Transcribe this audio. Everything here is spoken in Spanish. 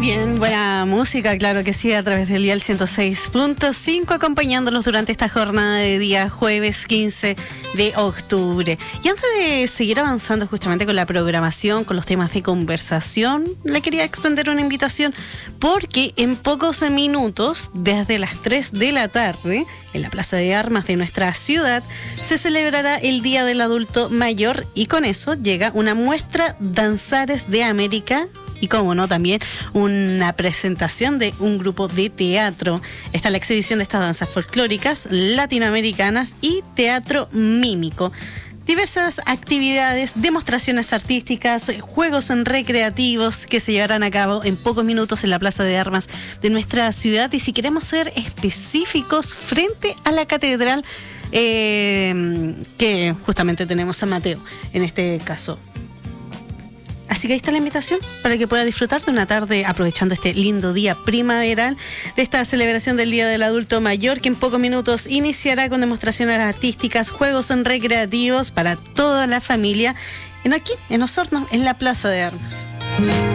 Bien, buena música, claro que sí, a través del dial 106.5, acompañándolos durante esta jornada de día jueves 15 de octubre. Y antes de seguir avanzando justamente con la programación, con los temas de conversación, le quería extender una invitación porque en pocos minutos, desde las 3 de la tarde, en la Plaza de Armas de nuestra ciudad, se celebrará el Día del Adulto Mayor y con eso llega una muestra Danzares de América. Y como no, también una presentación de un grupo de teatro. Está la exhibición de estas danzas folclóricas latinoamericanas y teatro mímico. Diversas actividades, demostraciones artísticas, juegos recreativos que se llevarán a cabo en pocos minutos en la Plaza de Armas de nuestra ciudad. Y si queremos ser específicos, frente a la catedral que justamente tenemos San Mateo en este caso. Así que ahí está la invitación para que pueda disfrutar de una tarde aprovechando este lindo día primaveral de esta celebración del Día del Adulto Mayor, que en pocos minutos iniciará con demostraciones artísticas, juegos recreativos para toda la familia aquí en Osorno, en la Plaza de Armas.